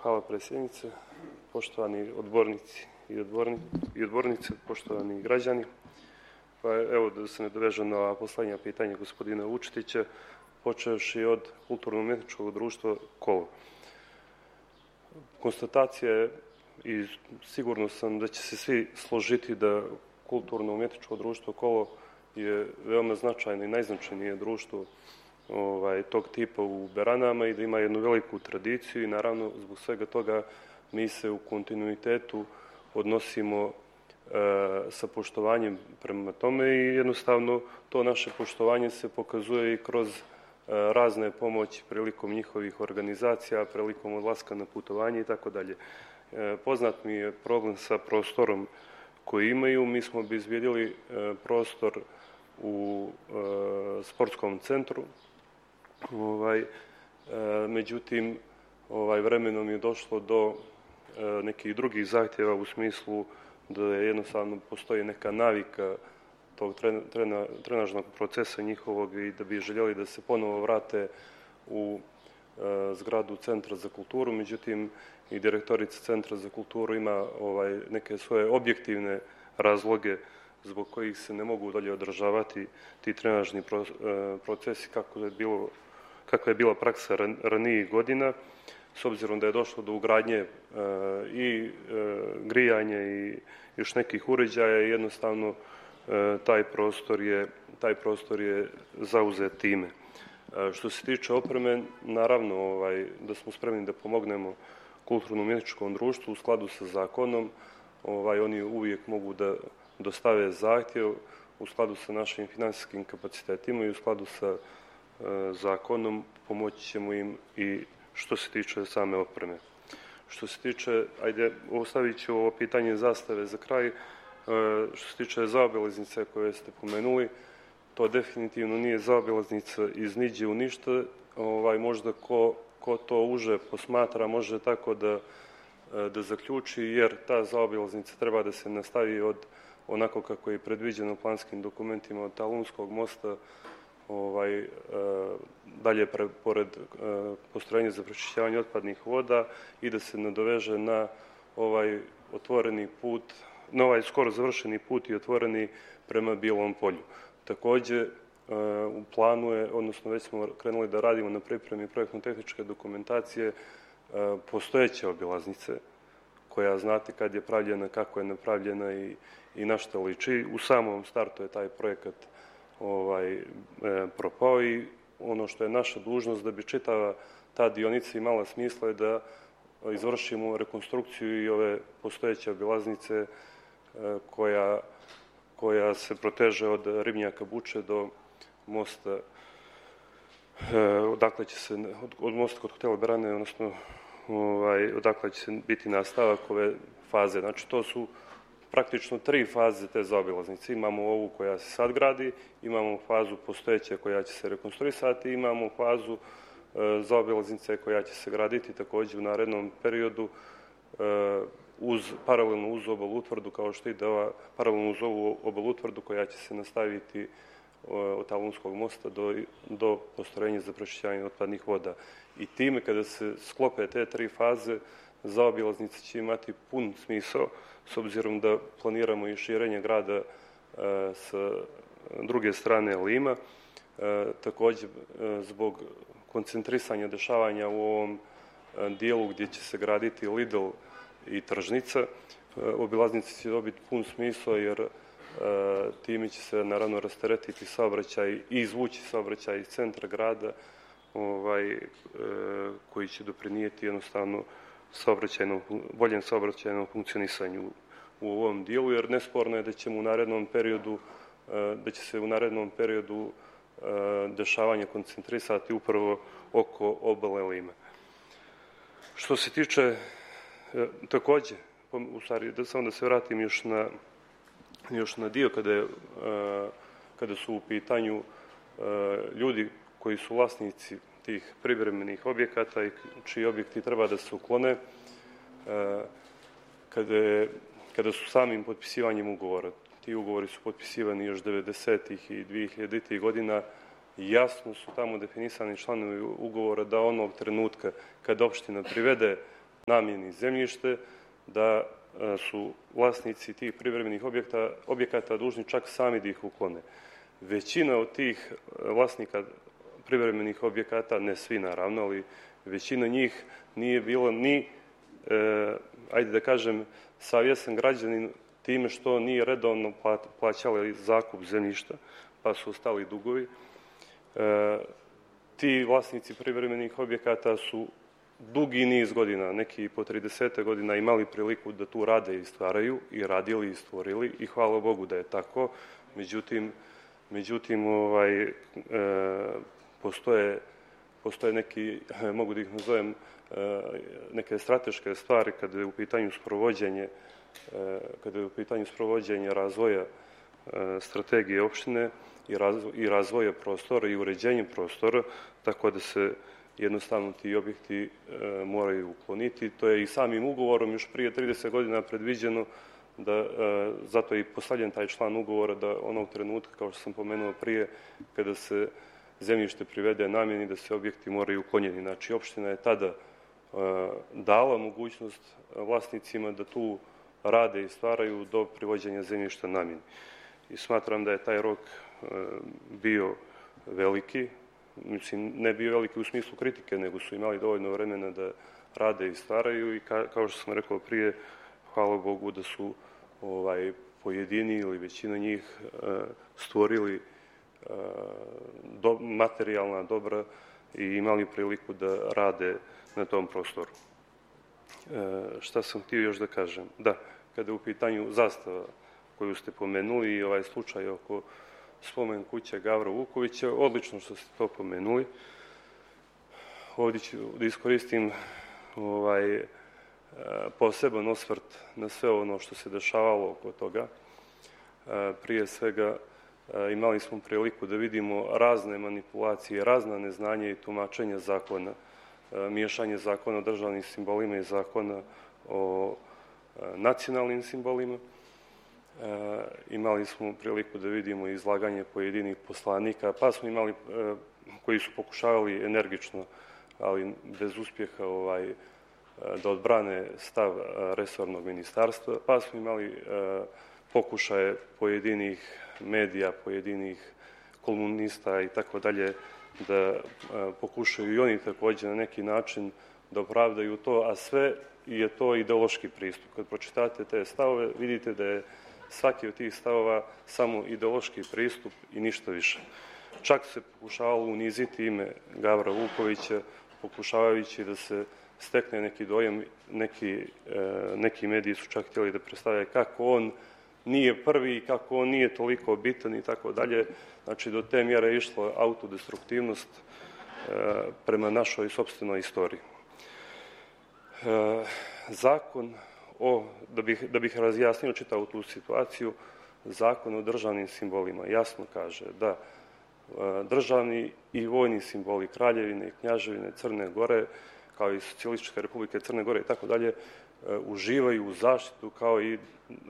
Hvala predsjednice, poštovani odbornici i odbornice, poštovani građani. Pa evo da se nadovežem na posljednje pitanje gospodina Vučetića, počevši od kulturno-umjetničkog društva Kolo. Konstatacija je, i sigurno sam da će se svi složiti, da kulturno-umjetničko društvo Kolo je veoma značajno i najznačajnije društvo tog tipa u Beranama i da ima jednu veliku tradiciju i naravno zbog svega toga mi se u kontinuitetu odnosimo sa poštovanjem prema tome i jednostavno to naše poštovanje se pokazuje i kroz razne pomoći prilikom njihovih organizacija, prilikom odlaska na putovanje i tako dalje. Poznat mi je problem sa prostorom koji imaju. Mi smo obezbijedili prostor u sportskom centru, međutim vremenom je došlo do nekih drugih zahtjeva u smislu da jednostavno postoji neka navika tog trenažnog procesa njihovog i da bi željeli da se ponovo vrate u zgradu Centra za kulturu, međutim i direktorica Centra za kulturu ima neke svoje objektivne razloge zbog kojih se ne mogu dalje održavati ti trenažni procesi kakva je bila praksa ranijih godina, s obzirom da je došlo do ugradnje i grijanja i još nekih uređaja i jednostavno taj prostor je zauzet time. Što se tiče opreme, naravno da smo spremni da pomognemo kulturno-umjetničkom društvu u skladu sa zakonom. Oni uvijek mogu da dostave zahtjev u skladu sa našim financijskim kapacitetima i u skladu sa zakonom pomoći ćemo im i što se tiče same opreme. Što se tiče, ostavit ću ovo pitanje zastave za kraj, što se tiče zaobilaznice koje ste pomenuli, to definitivno nije zaobilaznica iz niđe u ništa. Možda ko to uže posmatra može tako da zaključi, jer ta zaobilaznica treba da se nastavi od onako kako je predviđeno planskim dokumentima od Talunskog mosta dalje pored postrojenja za pročišćavanje otpadnih voda i da se nadoveže na otvoreni put, na skoro završeni put i otvoreni prema Bijelom polju. Također u planu je, odnosno već smo krenuli da radimo na pripremi projektno-tehničke dokumentacije postojeće obilaznice, koja znate kad je pravljena, kako je napravljena i na što liči. U samom startu je taj projekat propao i ono što je naša dužnost da bi čitava ta dionica imala smisla je da izvršimo rekonstrukciju i ove postojeće obilaznice koja se proteže od ribnjaka Buče do mosta, odakle će se, od mosta kod hotela Berane, odnosno odakle će se biti nastavak ove faze. Znači to su praktično 3 faze te zaobilaznice. Imamo ovu koja se sad gradi, imamo fazu postojeće koja će se rekonstruisati, imamo fazu zaobilaznice koja će se graditi također u narednom periodu paralelno uz obalu utvrdu, kao što ide ova paralelno uz ovu obalu utvrdu koja će se nastaviti od Talunskog mosta do postrojenja za pročišćavanje otpadnih voda. I time kada se sklope te 3 faze, zaobilaznica će imati pun smisao, s obzirom da planiramo i širenje grada sa druge strane Lima. Također, zbog koncentrisanja dešavanja u ovom dijelu gdje će se graditi Lidl i tržnica, obilaznica će dobiti pun smisao jer time će se naravno rasteretiti saobraćaj i izvući saobraćaj iz centra grada koji će doprinijeti jednostavno boljem saobraćajnom funkcionisanju u ovom dijelu, jer nesporno je da će se u narednom periodu dešavanje koncentrisati upravo oko obale Lime. Što se tiče također, u stvari samo da se vratim još na dio kada su u pitanju ljudi koji su vlasnici tih privremenih objekata i čiji objekti treba da se uklone, kada su samim potpisivanjem ugovora, ti ugovori su potpisivani još 90-ih i 2000-ih godina, jasno su tamo definisani članovi ugovora da onog trenutka kada opština privede namjeni zemljište, da su vlasnici tih privremenih objekata dužni čak sami da ih uklone. Većina od tih vlasnika privremenih objekata, ne svi naravno, ali većina njih nije bilo ni, ajde da kažem, savjestan građanin time što nije redovno plaćali zakup zemljišta, pa su ostali dugovi. Ti vlasnici privremenih objekata su dugi niz godina, neki po 30 godina, imali priliku da tu rade i stvaraju, i radili i stvorili, i hvala Bogu da je tako. Međutim, postoje neki, mogu da ih nazovem, neke strateške stvari kada je u pitanju sprovođenje razvoja strategije opštine i razvoja prostora i uređenja prostora, tako da se jednostavno ti objekti moraju ukloniti. To je i samim ugovorom još prije 30 godina predviđeno, zato je i postavljen taj član ugovora, da onog trenutka, kao što sam pomenuo prije, kada se zemljište privede namjeni, da se objekti moraju uklonjeni. Znači, opština je tada dala mogućnost vlasnicima da tu rade i stvaraju do privođenja zemljišta namjeni. I smatram da je taj rok bio veliki, mislim, ne bio veliki u smislu kritike, nego su imali dovoljno vremena da rade i stvaraju, i kao što sam rekao prije, hvala Bogu da su pojedini ili većina njih stvorili materijalna dobra i imali priliku da rade na tom prostoru. Šta sam htio još da kažem? Da, kada je u pitanju zastava koju ste pomenuli i ovaj slučaj oko spomen kuće Gavra Vukovića, odlično što ste to pomenuli. Ovdje ću da iskoristim poseban osvrt na sve ono što se dešavalo oko toga. Prije svega, imali smo priliku da vidimo razne manipulacije, razna neznanja i tumačenja zakona, miješanje zakona o državnim simbolima i zakona o nacionalnim simbolima. Imali smo priliku da vidimo izlaganje pojedinih poslanika, pa smo imali koji su pokušavali energično, ali bez uspjeha, da odbrane stav resornog ministarstva, pa smo imali pokušaje pojedinih medija, pojedinih kolumnista i tako dalje, da pokušaju i oni također na neki način da opravdaju to, a sve je to ideološki pristup. Kad pročitate te stavove, vidite da je svaki od tih stavova samo ideološki pristup i ništa više. Čak se pokušavalo uniziti ime Gavra Vukovića, pokušavajući da se stekne neki dojam, neki mediji su čak htjeli da predstavljaju kako on nije prvi i kako on nije toliko bitan i tako dalje. Znači, do te mjere je išla autodestruktivnost prema našoj sopstvenoj istoriji. Zakon da bih razjasnio čitavu tu situaciju, Zakon o državnim simbolima jasno kaže da državni i vojni simboli Kraljevine i Kneževine Crne Gore, kao i Socijalističke Republike Crne Gore i tako dalje, uživaju zaštitu kao i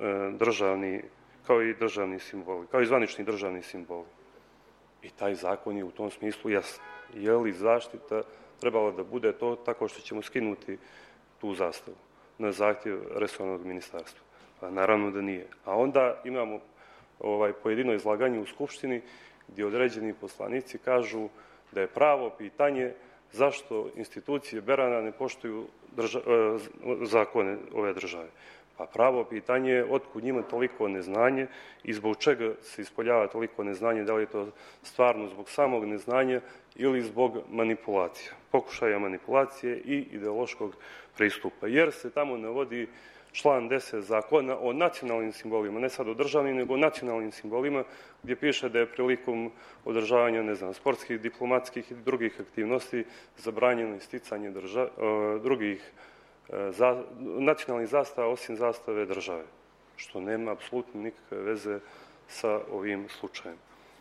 državni simboli, kao i zvanični državni simboli. I taj zakon je u tom smislu jasan. Je li zaštita trebala da bude to tako što ćemo skinuti tu zastavu na zahtjev resornog ministarstva? Pa naravno da nije. A onda imamo pojedino izlaganje u Skupštini gdje određeni poslanici kažu da je pravo pitanje zašto institucije Berana ne poštuju zakone ove države. Pa pravo pitanje je otkud njima toliko neznanje i zbog čega se ispoljava toliko neznanje, da li je to stvarno zbog samog neznanja ili zbog manipulacija, pokušaja manipulacije i ideološkog pristupa. Jer se tamo navodi član 10 zakona o nacionalnim simbolima, ne sad o državnim, nego o nacionalnim simbolima, gdje piše da je prilikom održavanja, sportskih, diplomatskih i drugih aktivnosti zabranjeno isticanje drugih nacionalnih zastava osim zastave države, što nema apsolutno nikakve veze sa ovim slučajem.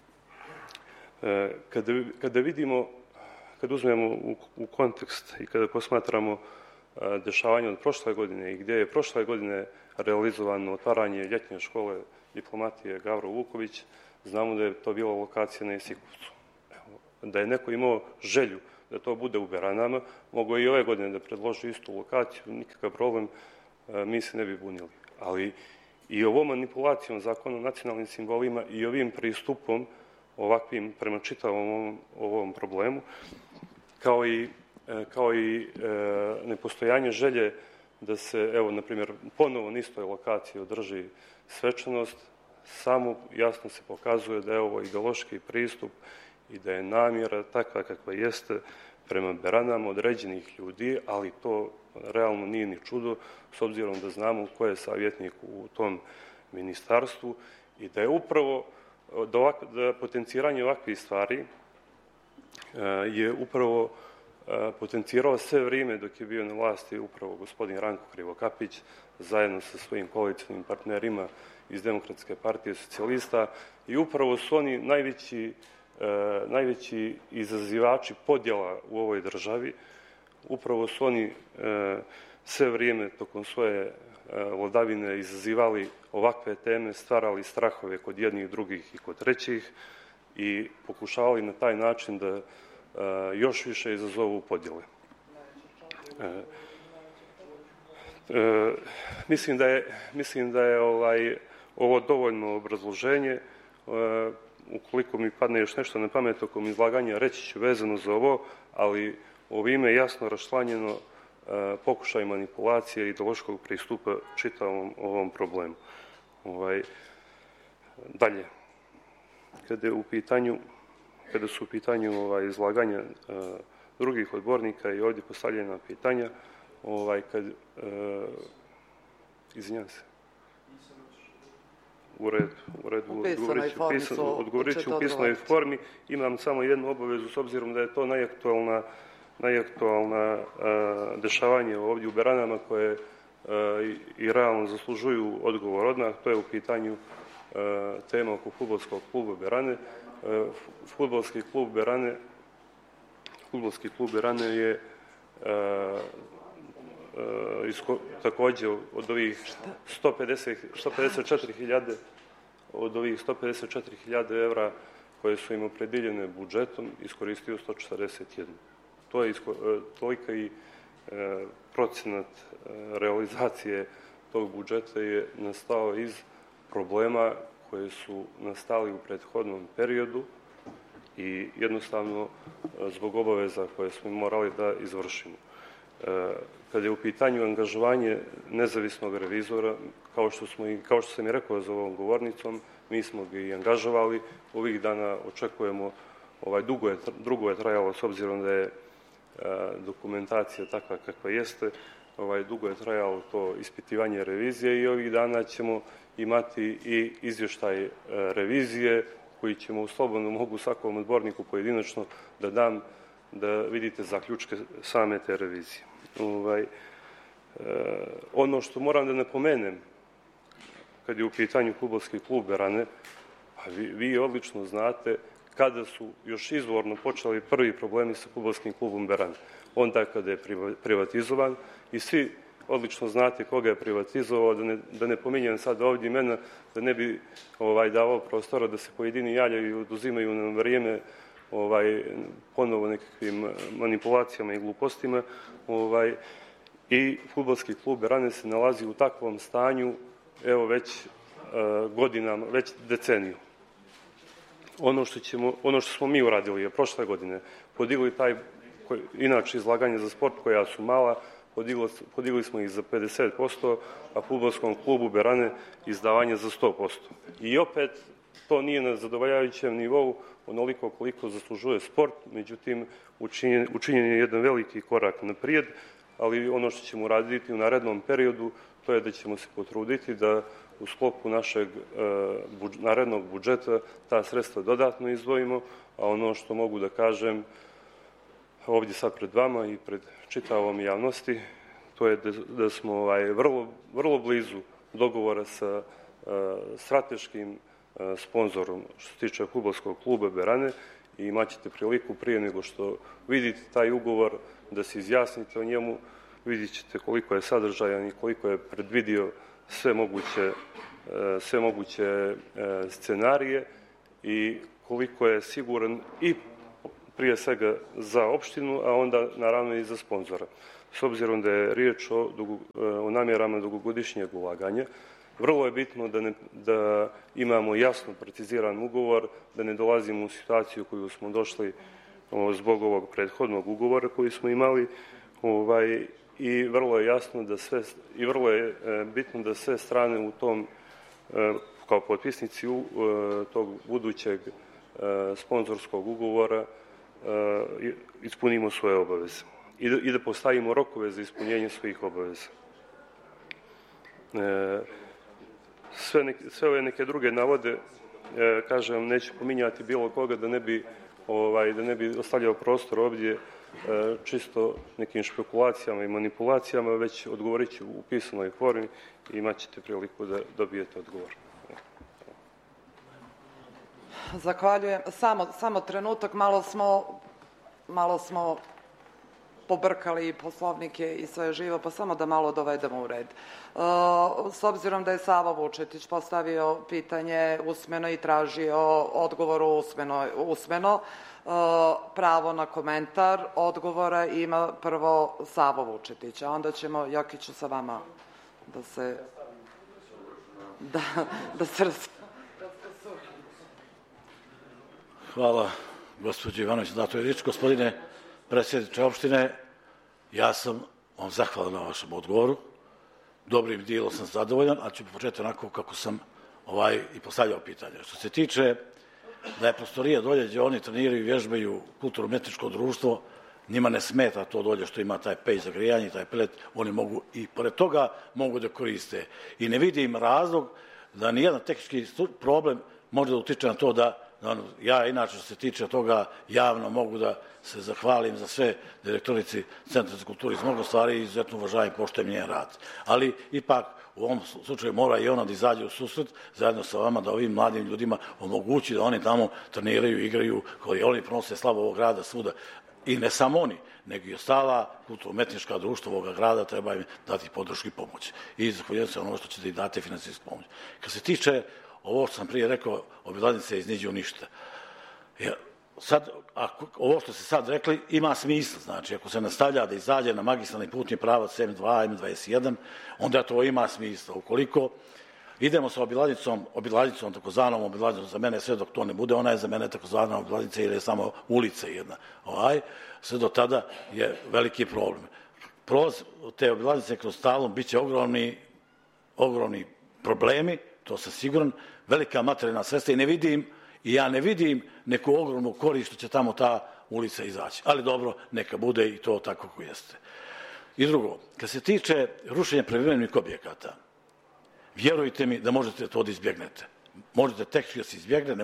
Kada vidimo, kada uzmemo u kontekst i kada posmatramo dešavanje od prošle godine i gdje je prošle godine realizovano otvaranje ljetne škole diplomatije Gavro Vuković, znamo da je to bila lokacija na Jesikovcu. Da je neko imao želju da to bude u Beranama. Mogu i ove godine da predloži istu lokaciju, nikakav problem, mi se ne bi bunili. Ali i ovom manipulacijom zakona o nacionalnim simbolima i ovim pristupom ovakvim prema čitavom ovom problemu, kao i nepostojanje želje da se, evo, na primjer, ponovo na istoj lokaciji održi svečanost, samo jasno se pokazuje da je ovo ideološki pristup i da je namjera takva kakva jeste prema Beranama određenih ljudi, ali to realno nije ni čudo, s obzirom da znamo ko je savjetnik u tom ministarstvu i da je upravo da potenciranje ovakvih stvari je upravo potencirao sve vrijeme dok je bio na vlasti upravo gospodin Ranko Krivokapić zajedno sa svojim koalicijnim partnerima iz Demokratske partije socijalista i upravo su oni najveći izazivači podjela u ovoj državi. Upravo su oni sve vrijeme tokom svoje vladavine izazivali ovakve teme, stvarali strahove kod jednih, drugih i kod trećih i pokušavali na taj način da još više izazovu podjele. Mislim da je ovo dovoljno obrazloženje. Ukoliko mi padne još nešto na pamet tokom izlaganja, reći ću vezano za ovo, ali ovime je jasno raščlanjeno pokušaj manipulacije i ideološkog pristupa čitavom ovom problemu. Dalje, kada su u pitanju izlaganja drugih odbornika i ovdje postavljena pitanja, izvinjam se. U redu, odgovorit ću u pisnoj formi. Imam samo jednu obavezu, s obzirom da je to najaktualna dešavanje ovdje u Beranama koje i realno zaslužuju odgovor odmah. To je u pitanju tema oko fudbalskog kluba Berane. Fudbalski klub Berane je također od ovih 154.000 evra koje su im opredijeljene budžetom iskoristio 141. To je tolika i procenat realizacije tog budžeta je nastao iz problema koje su nastali u prethodnom periodu i jednostavno zbog obaveza koje smo morali da izvršimo. Kada je u pitanju angažovanje nezavisnog revizora, kao što sam i rekao za ovom govornicom, mi smo ga i angažovali. Ovih dana očekujemo, dugo je trajalo, s obzirom da je dokumentacija takva kakva jeste, dugo je trajalo to ispitivanje revizije i ovih dana ćemo imati i izvještaj revizije koji ćemo u slobodnom mogu svakom odborniku pojedinačno da dam da vidite zaključke same te revizije. Ono što moram da napomenem kad je u pitanju fudbalski klub Berane, vi odlično znate kada su još izvorno počeli prvi problemi sa fudbalskim klubom Berane. Onda kada je privatizovan i svi odlično znate koga je privatizovao, da ne pominjem sad ovdje imena, da ne bi davao prostora da se pojedini javljaju i oduzimaju nam vrijeme ponovo nekakvim manipulacijama i glupostima. I fudbalski klub Berane se nalazi u takvom stanju, evo već godinama, već deceniju. Ono što smo mi uradili je prošle godine podigli inače izlaganje za sport koja su mala, podigli smo ih za 50%, a fudbalskom klubu Berane izdavanje za 100%. I opet to nije na zadovoljavajućem nivou onoliko koliko zaslužuje sport, međutim učinjen je jedan veliki korak naprijed, ali ono što ćemo raditi u narednom periodu to je da ćemo se potruditi da u sklopu našeg narednog budžeta ta sredstva dodatno izdvojimo, a ono što mogu da kažem ovdje sad pred vama i pred čitavom javnosti, to je da smo vrlo blizu dogovora sa strateškim sponzorom što se tiče fudbalskog kluba Berane i imat ćete priliku prije nego što vidite taj ugovor da se izjasnite o njemu, vidjet ćete koliko je sadržajan i koliko je predvidio sve moguće scenarije i koliko je siguran i prije svega za opštinu, a onda naravno i za sponzora. S obzirom da je riječ o namjerama dugogodišnjeg ulaganja, vrlo je bitno da imamo jasno preciziran ugovor, da ne dolazimo u situaciju koju smo došli zbog ovog prethodnog ugovora koji smo imali, i vrlo je jasno i vrlo je bitno da sve strane u tom, kao potpisnici tog budućeg sponzorskog ugovora, ispunimo svoje obaveze i da postavimo rokove za ispunjenje svojih obaveza. Sve ove neke druge navode, kažem, neću pominjati bilo koga da ne bi ostavljao prostor ovdje čisto nekim špekulacijama i manipulacijama, već odgovorit ću u pisanoj formi i imat ćete priliku da dobijete odgovor. Zahvaljujem. Samo trenutak, malo smo pobrkali poslovnike i sve živo, pa samo da malo dovedemo u red. S obzirom da je Savo Vučetić postavio pitanje usmeno i tražio odgovor usmeno, pravo na komentar odgovora ima prvo Savo Vučetić, a onda ćemo, Jokiću, sa vama da se Hvala, gospođo Ivanović, na toj riječi. Gospodine predsjedniče opštine, ja sam vam zahvalan na vašem odgovoru. Dobrim dijelom sam zadovoljan, ali ću početi onako kako sam i postavljao pitanje. Što se tiče da je prostorija dolje gdje oni treniraju i vježbaju kulturno-umetničko društvo, njima ne smeta to dolje što ima taj peć za grijanje, taj pelet, oni mogu i pored toga mogu da koriste. I ne vidim razlog da nijedan tehnički problem može da utiče na to da ja, inače, što se tiče toga, javno mogu da se zahvalim za sve direktorici Centra za kulturu iz mnogo stvari i izuzetno uvažavam i poštujem njen rad. Ali, ipak, u ovom slučaju mora i ona da izađe u susret zajedno sa vama, da ovim mladim ljudima omogući da oni tamo treniraju, igraju, koji oni pronose slavu ovog grada svuda. I ne samo oni, nego i ostala kulturno-umetnička društva ovoga grada treba im dati podršku i pomoć. I zahvaljujem se ono što ćete i dati finansijsku pomoć. Kad se tiče ovo što sam prije rekao, obilaznice iz niđe u ništa. Sad, ovo što ste sad rekli ima smisla, znači ako se nastavlja da izađe na magistralni putni pravac M2, M21, onda to ima smisla. Ukoliko idemo sa obilaznicom, takozvanom obilaznicom, za mene sve dok to ne bude, ona je za mene takozvana obilaznica ili je samo ulica jedna. Sve do tada je veliki problem. Prolaz te obilaznice kroz Talun bit će ogromni problemi, to sam siguran, velika materijalna sredstva i ja ne vidim neku ogromnu korist što će tamo ta ulica izaći. Ali dobro, neka bude i to tako kako jeste. I drugo, kad se tiče rušenja privremenih objekata, vjerujte mi da možete to da izbjegnete. Možete tehnički da se izbjegne, ne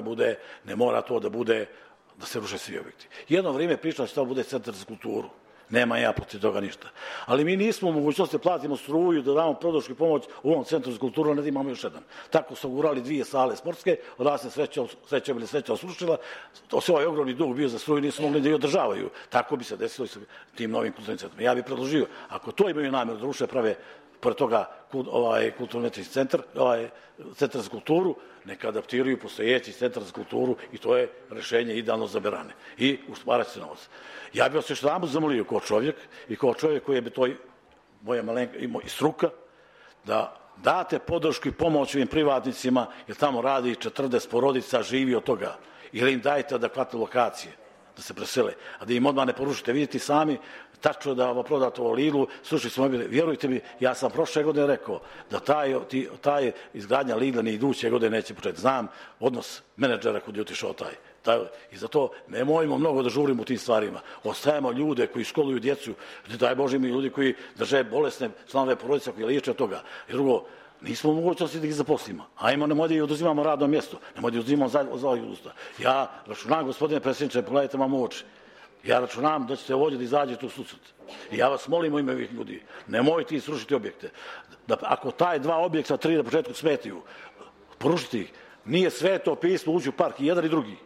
mora to da bude da se ruše svi objekti. Jedno vrijeme pričalo da će to bude Centar za kulturu. Nema ja protiv toga ništa. Ali mi nismo u mogućnosti da platimo struju, da damo podršku i pomoć u ovom Centru za kulturu, ne imamo još jedan. Tako su ugurali 2 sale sportske, od se sreća osrušila, sve ovaj ogromni dug bio za struju, nisu mogli da je održavaju. Tako bi se desilo i sa tim novim kulturnim centrima. Ja bih predložio, ako to imaju namjeru da ruše, prave pored toga kulturno-umetnički centar, Centar za kulturu, neka adaptiraju postojeći Centar za kulturu i to je rešenje idealno za Berane. I usparaći se novac. Ja bih vas još jedan zamolio kao čovjek i kao čovjek koji je to moja malenka i struka, da date podršku i pomoć ovim privatnicima, jer tamo radi 40 porodica, živi od toga. Ili im dajte adekvatne lokacije da se presele, a da im odmah ne porušite. Vidite sami, tačno da vam prodate ovo Lidlu, slušali smo mobile, vjerujte mi, ja sam prošle godine rekao da taj izgradnja Lidla ni iduće godine neće početi. Znam odnos menadžera kod je otišao taj. I zato nemojmo mnogo da žurimo u tim stvarima. Ostajemo ljude koji školuju djecu, daj Bože mi ljudi koji drže bolesne članove porodice koji liječe od toga. I drugo, nismo u mogućnosti da ih zaposlimo. Ajmo, nemoj da ih oduzimamo radno mjesto, nemoj da ih oduzimamo za ovih usta. Ja računam, gospodine predsjedniče, pogledajte vam u oči. Ja računam da ćete ovdje da izađete u susret. I ja vas molim u ime ovih ljudi, nemojte ih srušiti objekte. Ako taj 2 objekta, 3 na početku smetiju, porušiti ih. Nije sveto pismo uđi u park i jedan i drugi.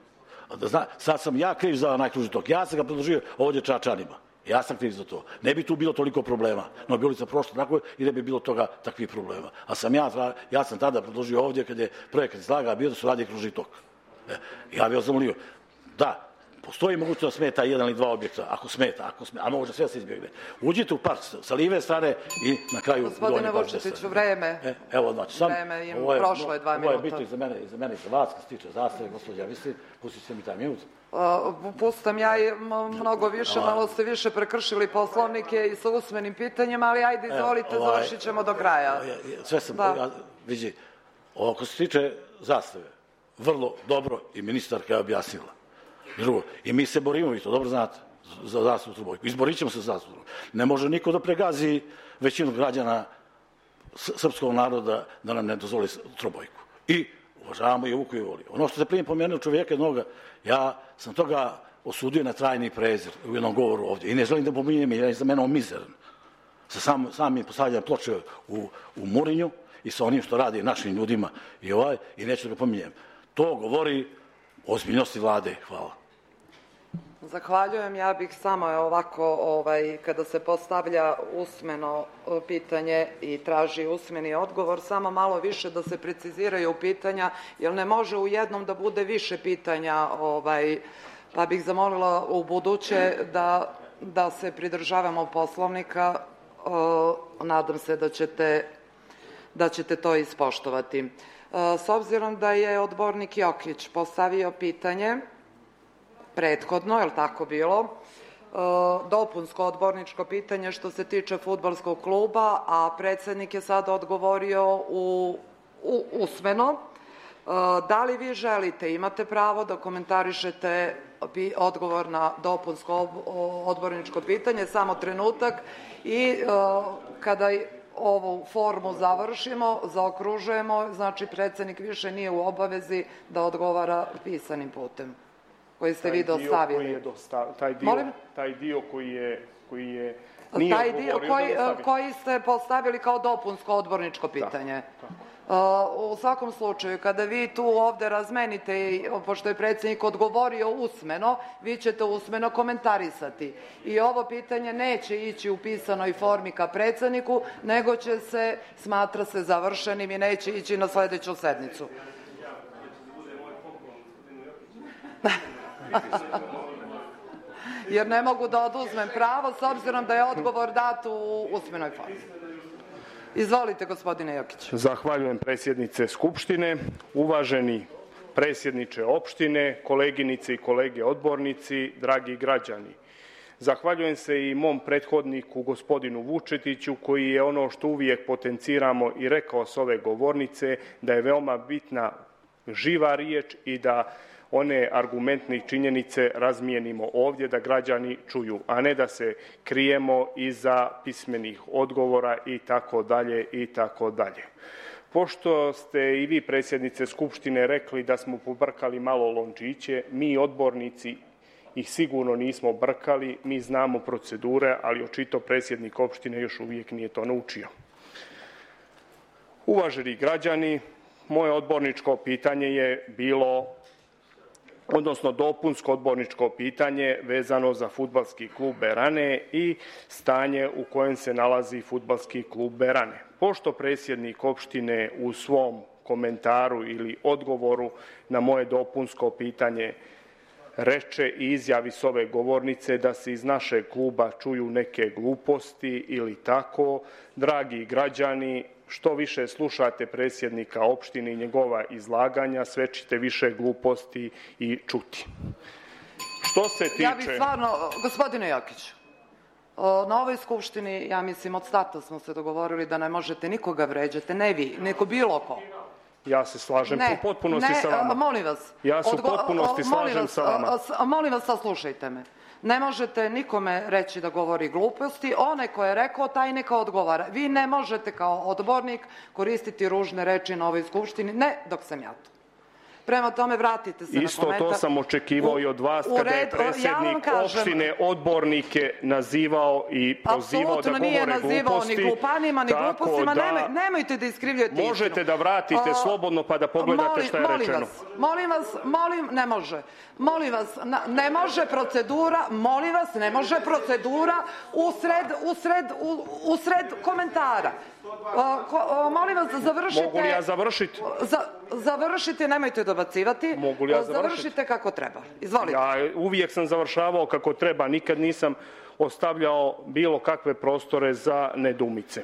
Sad sam ja kriv za najkružni tok. Ja sam ga predložio ovdje Čačanima. Ja sam kriv za to. Ne bi tu bilo toliko problema. No bi ulica prošla tako i ne bi bilo toga takvih problema. A ja sam tada predložio ovdje kad je projekat izlaga bio da su radi kružni tok. Ja bih vas zamolio da postoji mogućnost da smeta jedan ili dva objekta, ako smeta, a može sve se izbjegne. Uđite u park sa lijeve strane i na kraju... Gospodine Vučetiću, vreme. Evo, znači, vreme, prošlo je 2 minuta. Ovo je bitno i za mene i za vas, kad se tiče zastave, gospođa, pustit ćete mi taj minut. Pustam ja i mnogo više, malo ste više prekršili poslovnike i sa usmenim pitanjima, ali ajde, izvolite, završit ćemo do kraja. Sve sam, vidi, ako se tiče zastave, vrlo dobro i ministarka je objasnila. Drugo, i mi se borimo, vi to dobro znate, za zastavu Trobojku. Izborit ćemo se za zastavu Trobojku. Ne može niko da pregazi većinu građana srpskog naroda da nam ne dozvoli Trobojku. I uvažavamo i Vuku i Voli. Ono što ste prije pomenuli čovjeka jednoga, ja sam toga osudio na trajni prezir u jednom govoru ovdje. I ne želim da pominjem, jer je za mene on mizeran. Sa samim postavljanjem ploče u Murinju i sa onim što radi našim ljudima i neću da ga pominjem. To govori o ozbiljnosti vlade. Hvala. Zahvaljujem. Ja bih samo ovako, kada se postavlja usmeno pitanje i traži usmeni odgovor, samo malo više da se preciziraju pitanja, jer ne može u jednom da bude više pitanja, pa bih zamolila u buduće da se pridržavamo Poslovnika. Nadam se da ćete to ispoštovati. S obzirom da je odbornik Jokić postavio pitanje prethodno, je li tako bilo, dopunsko odborničko pitanje što se tiče fudbalskog kluba, a predsednik je sada odgovorio usmeno. Da li vi želite, imate pravo da komentarišete odgovor na dopunsko odborničko pitanje, samo trenutak, i kada ovu formu završimo, zaokružujemo, znači predsednik više nije u obavezi da odgovara pisanim putem koji ste vi dostavili. Taj dio koji ste postavili kao dopunsko odborničko pitanje. U svakom slučaju, kada vi tu ovde razmenite, pošto je predsednik odgovorio usmeno, vi ćete usmeno komentarisati. I ovo pitanje neće ići u pisanoj formi ka predsedniku, nego će se, smatra se završenim i neće ići na sledeću sednicu. Jer ne mogu da oduzmem pravo, s obzirom da je odgovor dat u usmenoj formi. Izvolite, gospodine Jokić. Zahvaljujem, predsjednice Skupštine. Uvaženi predsjedniče opštine, koleginice i kolege odbornici, dragi građani. Zahvaljujem se i mom prethodniku, gospodinu Vučetiću, koji je ono što uvijek potenciramo i rekao s ove govornice, da je veoma bitna živa riječ i da one argumentne i činjenice razmijenimo ovdje da građani čuju, a ne da se krijemo iza pismenih odgovora i tako dalje i tako dalje. Pošto ste i vi, predsjednice Skupštine, rekli da smo pobrkali malo lončiće, mi odbornici ih sigurno nismo brkali, mi znamo procedure, ali očito predsjednik opštine još uvijek nije to naučio. Uvaženi građani, moje odborničko pitanje je bilo, odnosno dopunsko odborničko pitanje vezano za fudbalski klub Berane i stanje u kojem se nalazi fudbalski klub Berane. Pošto predsjednik opštine u svom komentaru ili odgovoru na moje dopunsko pitanje reče i izjavi s ove govornice da se iz našeg kluba čuju neke gluposti ili tako, dragi građani, što više slušate predsjednika opštine i njegova izlaganja, sve ćete više gluposti i čuti. Što se tiče... Ja bih stvarno, gospodine Jokiću, na ovoj skupštini, ja mislim, od starta smo se dogovorili da ne možete nikoga vređati, ne vi, neko bilo ko. Ja se slažem u potpunosti sa vama. Molim vas. Ja se u potpunosti slažem sa vama. Molim vas, saslušajte me. Ne možete nikome reći da govori gluposti, onaj ko je rekao, taj neka odgovara. Vi ne možete kao odbornik koristiti ružne reči na ovoj skupštini, ne dok sam ja tu. Prema tome, vratite se na komentar. Isto to sam očekivao i od vas kada je predsjednik opštine odbornike nazivao i prozivao da govore gluposti. Apsolutno nije nazivao ni glupanima, ni glupostima. Nemojte da iskrivljujete istinu. Možete da vratite slobodno pa da pogledate šta je rečeno. Ne može. Molim vas, ne može procedura, molim vas, ne može procedura usred komentara. Molim vas da završite. Mogu li ja završiti? Završite, nemojte dobacivati. dobacivati. Mogu li ja završiti? Završite kako treba. Izvolite. Ja uvijek sam završavao kako treba, nikad nisam ostavljao bilo kakve prostore za nedoumice.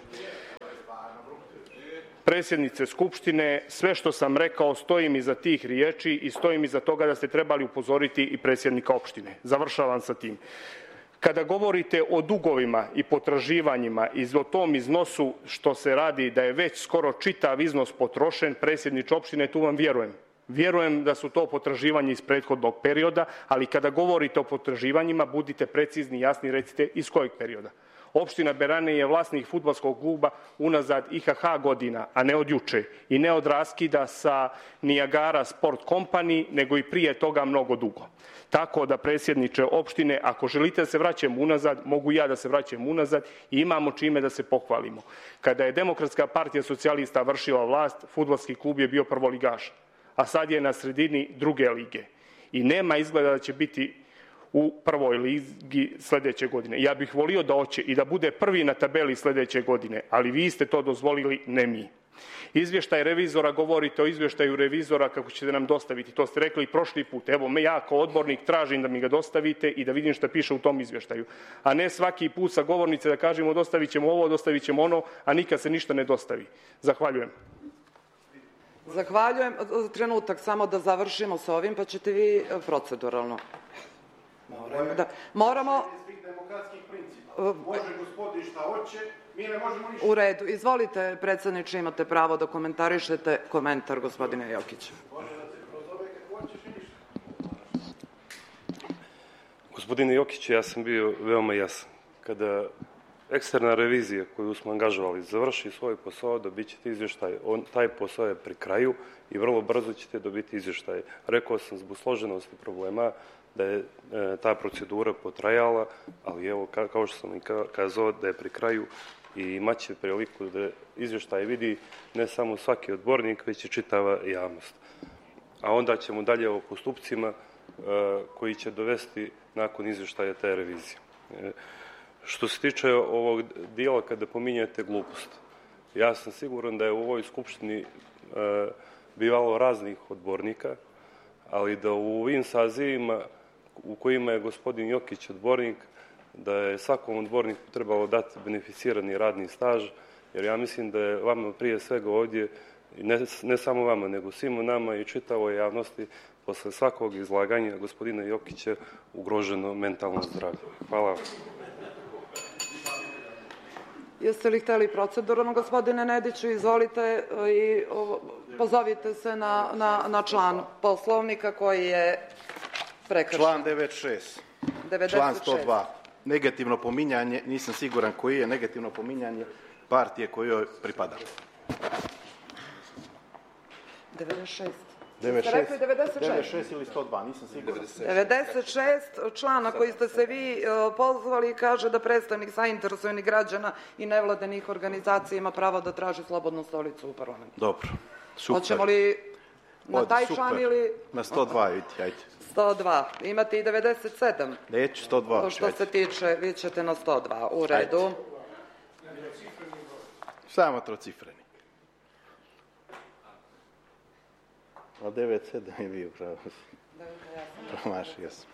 Predsjednice Skupštine, sve što sam rekao stojim iza tih riječi i stojim iza toga da ste trebali upozoriti i predsjednika opštine. Završavam sa tim. Kada govorite o dugovima i potraživanjima i o tom iznosu što se radi da je već skoro čitav iznos potrošen, predsjedniče opštine, tu vam vjerujem. Vjerujem da su to potraživanje iz prethodnog perioda, ali kada govorite o potraživanjima, budite precizni i jasni, recite iz kojeg perioda. Opština Berane je vlasnik fudbalskog kluba unazad IHH godina, a ne od juče i ne od raskida sa Niagara Sport Company, nego i prije toga mnogo dugo. Tako da, predsjedniče opštine, ako želite da se vraćamo unazad, mogu ja da se vraćam unazad i imamo čime da se pohvalimo. Kada je Demokratska partija socijalista vršila vlast, fudbalski klub je bio prvoligaš, a sad je na sredini druge lige. I nema izgleda da će biti u prvoj ligi sljedeće godine. Ja bih volio da hoće i da bude prvi na tabeli sljedeće godine, ali vi ste to dozvolili, ne mi. Izvještaj revizora, govorite o izvještaju revizora kako ćete nam dostaviti. To ste rekli i prošli put. Evo, ja kao odbornik tražim da mi ga dostavite i da vidim šta piše u tom izvještaju. A ne svaki put sa govornice da kažemo dostavit ćemo ovo, dostavit ćemo ono, a nikad se ništa ne dostavi. Zahvaljujem. Zahvaljujem. Trenutak samo da završimo s ovim, pa ćete vi proceduralno. Moramo... Može gospodin šta hoće, mi ne možemo ništa. U redu. Izvolite, predsjedniče, imate pravo da komentarišete komentar gospodine Jokića. Gospodine Jokiću, ja sam bio veoma jasan. Kada eksterna revizija koju smo angažovali završi svoj posao, dobit ćete izvještaj. Taj posao je pri kraju i vrlo brzo ćete dobiti izvještaj. Rekao sam zbog složenosti problema da je ta procedura potrajala, ali evo, kao što sam i kazao, da je pri kraju i imat će priliku da izvještaj vidi ne samo svaki odbornik, već i čitava javnost. A onda ćemo dalje o postupcima koji će dovesti nakon izvještaja te revizije. Što se tiče ovog dijela kada pominjete glupost, ja sam siguran da je u ovoj skupštini bivalo raznih odbornika, ali da u ovim sazivima u kojima je gospodin Jokić odbornik, da je svakom odborniku trebalo dati beneficirani radni staž, jer ja mislim da je vama prije svega ovdje, ne samo vama, nego svima nama i čitavoj javnosti, posle svakog izlaganja gospodina Jokića ugroženo mentalno zdravlje. Hvala. Jeste li hteli proceduralno, gospodine Nediću? Izvolite i pozovite se na član Poslovnika koji je prekršen. Član 96. Član 102. Negativno pominjanje, nisam siguran koji je negativno pominjanje partije kojoj pripada. 96. 96 ili 102, nisam siguran. 96, člana koji ste se vi pozvali, kaže da predstavnik zainteresovanih građana i nevladinih organizacija ima pravo da traži slobodnu stolicu u parlamentu. Dobro, super. Hoćemo li na taj član ili... Na 102, ajde. 102. Imate i 97. Neću 102. Što se tiče, vi ćete na 102. U redu. Samo trocifreni. A 9-7 je bio pravo. Promašio sam.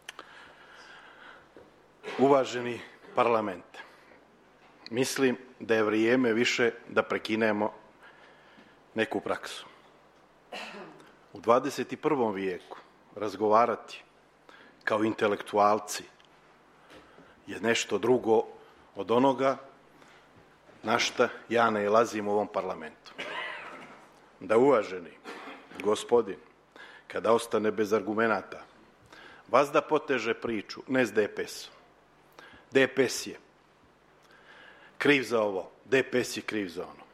Uvaženi parlamente, mislim da je vrijeme više da prekinemo neku praksu. U 21. vijeku razgovarati kao intelektualci je nešto drugo od onoga na šta ja nailazim u ovom parlamentu. Da uvaženi gospodin, kada ostane bez argumenata, vas da poteže priču, ne s DPS-om. DPS je kriv za ovo, DPS je kriv za ono.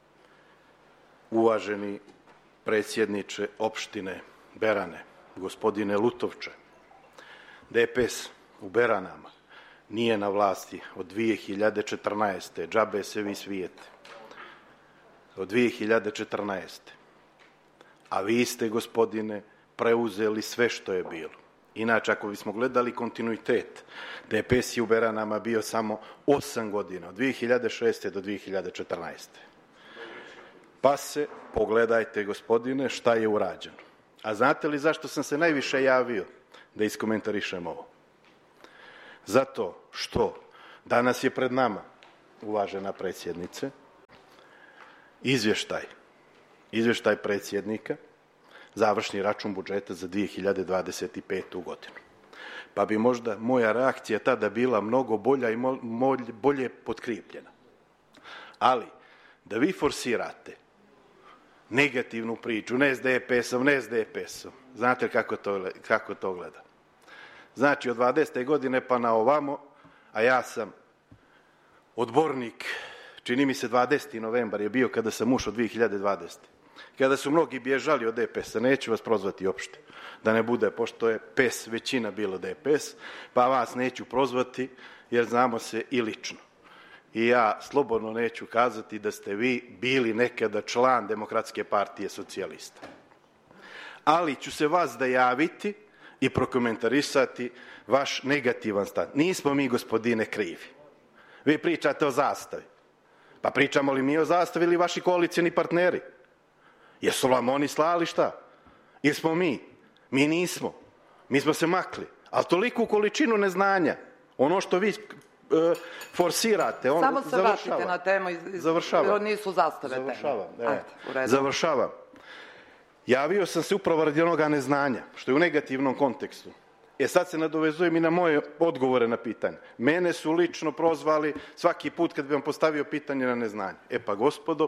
Uvaženi predsjedniče opštine Berane, gospodine Lutovče, DPS u Beranama nije na vlasti od 2014. Džabe se vi svijete. Od 2014. A vi ste, gospodine, preuzeli sve što je bilo. Inače, ako bismo gledali kontinuitet, DPS je u Beranama bio samo 8 godina, od 2006. do 2014. Pa se pogledajte, gospodine, šta je urađeno. A znate li zašto sam se najviše javio da iskomentarišem ovo? Zato što danas je pred nama, uvažena predsjednice, izvještaj predsjednika, završni račun budžeta za 2025. godinu. Pa bi možda moja reakcija tada bila mnogo bolja i bolje potkripljena. Ali, da vi forsirate negativnu priču, ne s DPS-om, znate kako to gleda. Znači, od 20. godine pa na ovamo, a ja sam odbornik, čini mi se 20. novembar je bio kada sam ušao 2020. Kada su mnogi bježali od DPS-a, neću vas prozvati uopšte, da ne bude, pošto je PES većina bilo DPS, pa vas neću prozvati, jer znamo se i lično. I ja slobodno neću kazati da ste vi bili nekada član Demokratske partije socijalista. Ali ću se vas da javiti i prokomentarisati vaš negativan stav. Nismo mi, gospodine, krivi. Vi pričate o zastavi. Pa pričamo li mi o zastavi ili vaši koalicijani partneri? Jesu vam oni slali šta? Ili smo mi? Mi nismo. Mi smo se makli. Ali toliku količinu neznanja, ono što vi forsirate, on samo se vratite na temu, nisu zastave teme. Završavam. Javio sam se upravo radi onoga neznanja, što je u negativnom kontekstu. Sad se nadovezujem i na moje odgovore na pitanje. Mene su lično prozvali svaki put kad bi vam postavio pitanje na neznanje. Pa gospodo,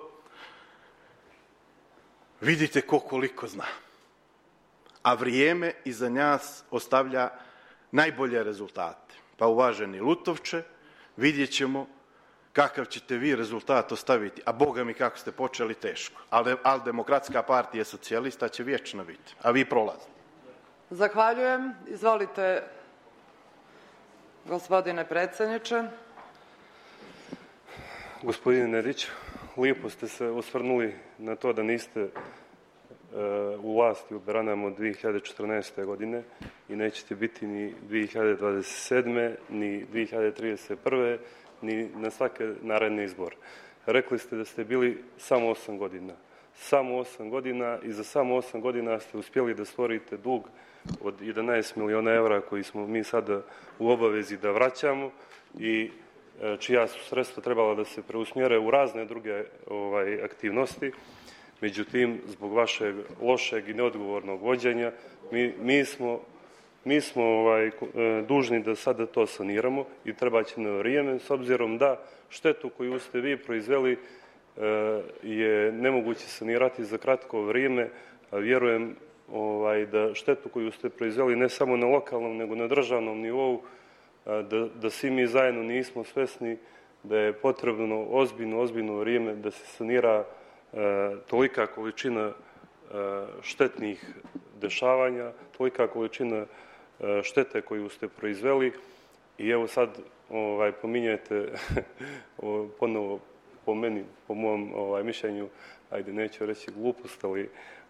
vidite ko koliko zna. A vrijeme iza nas ostavlja najbolje rezultate. Pa uvaženi Lutovče, vidjet ćemo kakav ćete vi rezultat ostaviti. A Boga mi kako ste počeli teško. Ali Demokratska partija socijalista će vječno biti. A vi prolazite. Zahvaljujem. Izvolite, gospodine predsjedniče. Gospodine Nedić, lijepo ste se osvrnuli na to da niste u vlasti u Beranama od 2014. godine i nećete biti ni 2027. ni 2031. ni na svake naredne izbore. Rekli ste da ste bili samo 8 godina. Samo 8 godina i za samo 8 godina ste uspjeli da stvorite dug od 11 miliona evra koji smo mi sada u obavezi da vraćamo i čija su sredstva trebala da se preusmjere u razne druge aktivnosti. Međutim, zbog vašeg lošeg i neodgovornog vođenja, mi smo dužni da sada to saniramo i treba će na vrijeme, s obzirom da štetu koju ste vi proizveli je nemoguće sanirati za kratko vrijeme, a vjerujem da štetu koju ste proizveli ne samo na lokalnom, nego na državnom nivou, da svi mi zajedno nismo svjesni da je potrebno ozbiljno vrijeme da se sanira tolika količina štetnih dešavanja, tolika količina štete koju ste proizveli i evo sad pominjete ponovo po meni, po mom mišljenju, ajde neću reći glupost, ali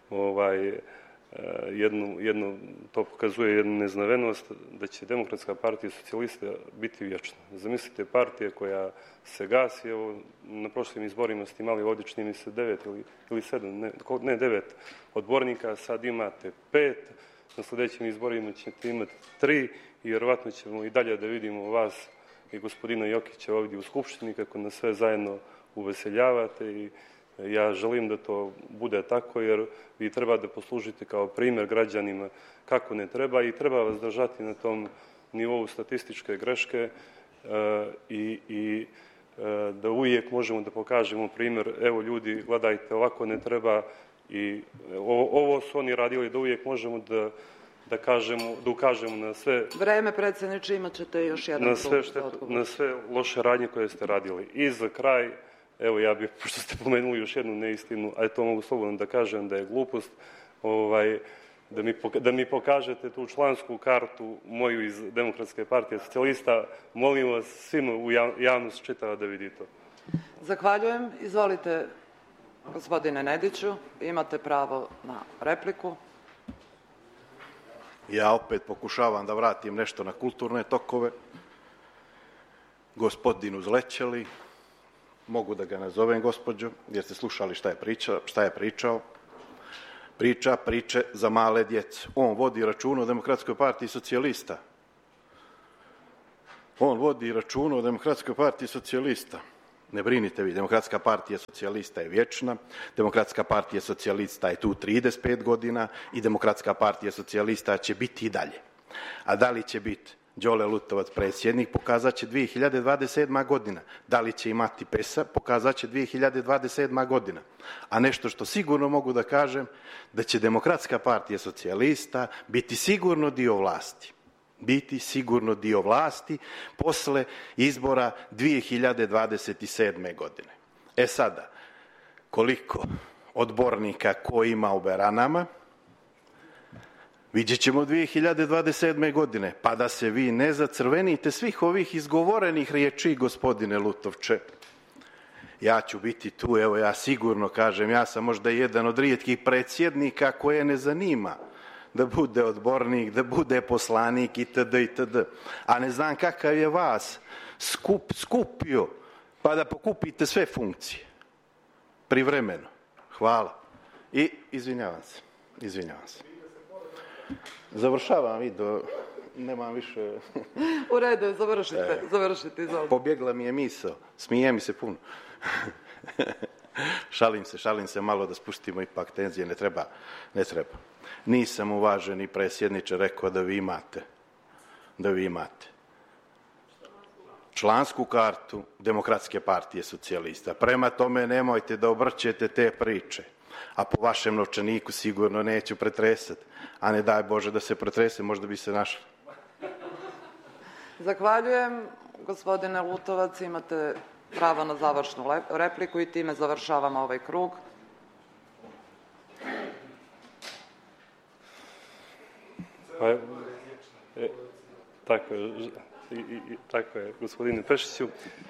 to pokazuje jednu neznavenost da će Demokratska partija socijalista biti vječna. Zamislite partije koja se gasi, evo na prošlim izborima ste imali ovdje čini mi se 9 ili 7, ne 9 odbornika, sad imate 5, na sljedećim izborima ćete imati 3 i vjerovatno ćemo i dalje da vidimo vas i gospodina Jokića ovdje u Skupštini kako nas sve zajedno uveseljavate i ja želim da to bude tako jer vi treba da poslužite kao primjer građanima kako ne treba i treba vas držati na tom nivou statističke greške i da uvijek možemo da pokažemo primjer, evo ljudi, gledajte, ovako ne treba i ovo su oni radili, da uvijek možemo da ukažemo na sve... Vreme, predsjedniče, imat ćete još jedan odgovor. Na sve loše radnje koje ste radili. I za kraj, evo ja bih, pošto ste pomenuli još jednu neistinu, a to mogu slobodno da kažem da je glupost, da mi pokažete tu člansku kartu moju iz Demokratske partije socijalista. Molim vas, svima u javnost čitava da vidi to. Zahvaljujem. Izvolite, gospodine Nediću, imate pravo na repliku. Ja opet pokušavam da vratim nešto na kulturne tokove. Gospodin Uzlećeli, mogu da ga nazovem gospođo, jer ste slušali šta je pričao. Priča priče za male djece. On vodi računa o Demokratskoj partiji socijalista. On vodi računa o Demokratskoj partiji socijalista. Ne brinite vi, Demokratska partija socijalista je vječna, Demokratska partija socijalista je tu 35 godina i Demokratska partija socijalista će biti i dalje. A da li će biti Đole Lutovac predsjednik, pokazat će 2027. godina. Da li će imati PES-a, pokazat će 2027. godina. A nešto što sigurno mogu da kažem, da će Demokratska partija socijalista biti sigurno dio vlasti. Biti sigurno dio vlasti posle izbora 2027. godine. E sada, koliko odbornika ko ima u Beranama, vidjet ćemo 2027. godine, pa da se vi ne zacrvenite svih ovih izgovorenih riječi, gospodine Lutovče. Ja ću biti tu, evo ja sigurno kažem, ja sam možda jedan od rijetkih predsjednika koje ne zanima da bude odbornik, da bude poslanik itd. itd. A ne znam kakav je vas skupio, pa da pokupite sve funkcije. Privremeno. Hvala. I izvinjavam se. Završavam video, nemam više... U redu, završite, izvolite. Pobjegla mi je misao, smije mi se puno. Šalim se malo da spustimo ipak tenzije, ne treba. Nisam, uvaženi predsjedniče, rekao da vi imate člansku kartu Demokratske partije socijalista. Prema tome nemojte da obrćete te priče. A po vašem novčaniku sigurno neću pretresati. A ne daj Bože da se pretrese, možda bi se našli. Zahvaljujem. Gospodine Lutovac, imate pravo na završnu repliku i time završavamo ovaj krug. Tako je, gospodine Pešiću.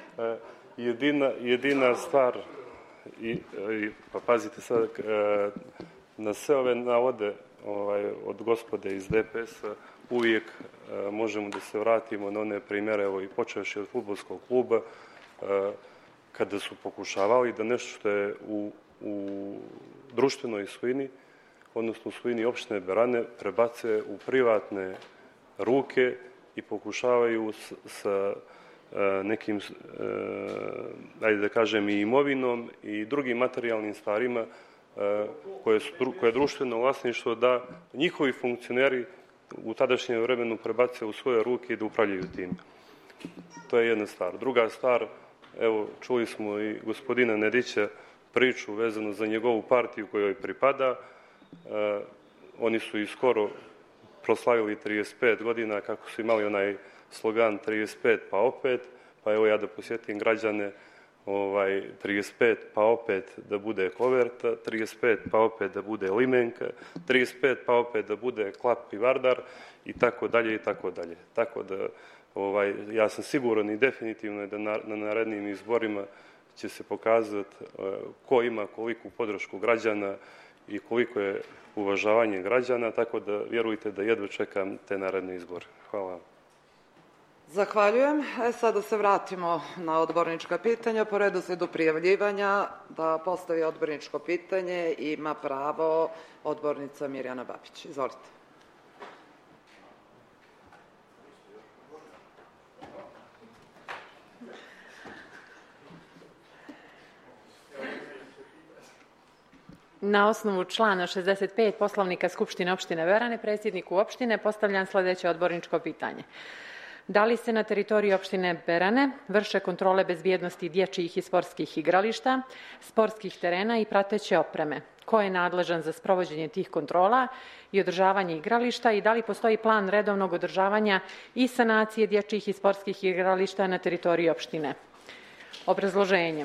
Jedina stvar, pa pazite sad, na sve ove navode od gospode iz DPS-a uvijek možemo da se vratimo na one primjere, evo i počevši od fudbalskog kluba, kada su pokušavali da nešto što je u društvenoj svojini, odnosno u svojini opštine Berane, prebace u privatne ruke i pokušavaju sa nekim, ajde da kažem, i imovinom i drugim materijalnim stvarima koje je društveno vlasništvo, da njihovi funkcioneri u tadašnjem vremenu prebace u svoje ruke i da upravljaju tim. To je jedna stvar. Druga stvar, evo, čuli smo i gospodina Nedića priču vezano za njegovu partiju kojoj pripada. Oni su i skoro proslavili 35 godina, kako su imali onaj slogan 35 pa opet, pa evo ja da posjetim građane, 35 pa opet da bude koverta, 35 pa opet da bude limenka, 35 pa opet da bude klap i vardar i tako dalje i tako dalje. Tako da ja sam siguran i definitivno je da na narednim izborima će se pokazati ko ima koliku podršku građana i koliko je uvažavanje građana, tako da vjerujte da jedva čekam te naredne izbore. Hvala vam. Zahvaljujem. Sada se vratimo na odbornička pitanja. Po redoslijedu prijavljivanja da postavi odborničko pitanje ima pravo odbornica Mirjana Babić. Izvolite. Na osnovu člana 65 Poslovnika Skupštine opštine Berane, predsjedniku opštine postavljam sljedeće odborničko pitanje. Da li se na teritoriji opštine Berane vrše kontrole bezbjednosti dječjih i sportskih igrališta, sportskih terena i prateće opreme? Ko je nadležan za sprovođenje tih kontrola i održavanje igrališta i da li postoji plan redovnog održavanja i sanacije dječjih i sportskih igrališta na teritoriji opštine? Obrazloženje.